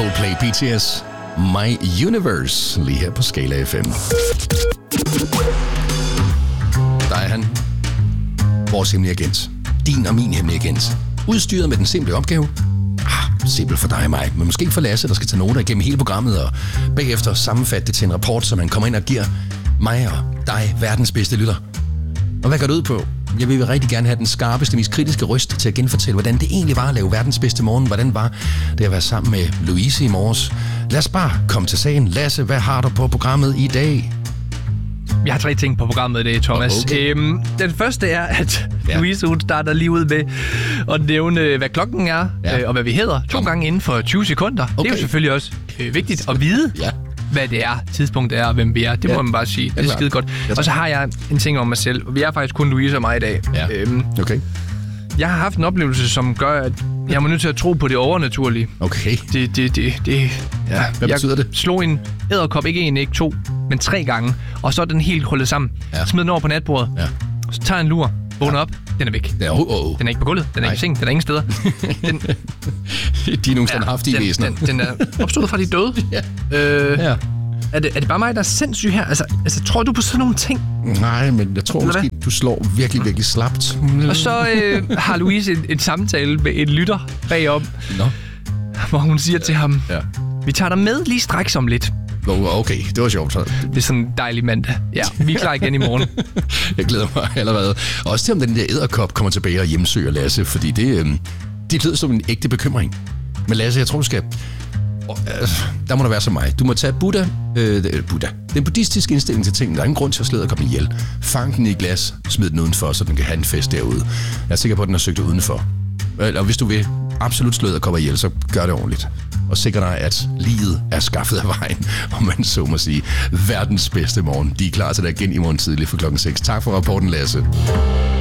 Coldplay, BTS, My Universe, lige her på Skala FM. Der er han, vores hemmelige agent. Din og min hemmelige agent. Udstyret med den simple opgave. Simpelt for dig og mig, men måske ikke for Lasse, der skal tage noter igennem hele programmet og bagefter sammenfatte det til en rapport, så man kommer ind og giver mig og dig verdens bedste lytter. Og hvad går det ud på? Jeg vil rigtig gerne have den skarpeste, mest kritiske røst til at genfortælle, hvordan det egentlig var at lave verdens bedste morgen. Hvordan var det at være sammen med Louise i morges? Lad os bare komme til sagen. Lasse, hvad har du på programmet i dag? Jeg har 3 ting på programmet i dag, Thomas. Okay. Den første er, at Louise hun starter lige ud med at nævne, hvad klokken er, og hvad vi hedder. 2 gange inden for 20 sekunder. Okay. Det er jo selvfølgelig også vigtigt at vide, hvad det er, tidspunktet er, og hvem vi er. Det må man bare sige. Det er skide godt. Og så har jeg en ting om mig selv. Vi er faktisk kun Louise og mig i dag. Ja. Okay. Jeg har haft en oplevelse, som gør, at jeg må nødt til at tro på det overnaturlige. Okay. Hvad betyder det? Jeg slog en edderkop, ikke 1, ikke 2, men 3 gange. Og så er den helt krøllet sammen. Smed den over på natbordet. Ja. Så tager jeg en lur. Vågner op. Den er væk. Den er ikke på gulvet. Den er ikke i sengen. Den er ingen steder. De er nogle standhaftige væsener. Den er opstået fra de døde. Er det bare mig, der er sindssyg her? Altså, tror du på sådan nogle ting? Nej, men jeg tror måske, du slår virkelig, virkelig slapt. Og så har Louise en samtale med en lytter bagom, hvor hun siger til ham, vi tager dig med lige straks om lidt. Okay, det var sjovt. Det er sådan en dejlig mandag. Ja, vi er klar igen i morgen. Jeg glæder mig allerede. Også til, om den der edderkop kommer tilbage og hjemsøger Lasse, fordi det lyder som en ægte bekymring. Men Lasse, jeg tror, du skal... Der må der være som mig. Du må tage Buddha. Den buddhistiske indstilling til tingene. Der er ingen grund til at slå edderkoppen ihjel. Fang den i glas, smid den udenfor, så den kan have en fest derude. Jeg er sikker på, at den har søgt udenfor. Og hvis du vil absolut slå edderkopper ihjel, så gør det ordentligt. Og sikre dig, at livet er skaffet af vejen, om man så må sige. Verdens bedste morgen. De er klar til dig igen i morgen tidlig for klokken 6. Tak for rapporten, Lasse.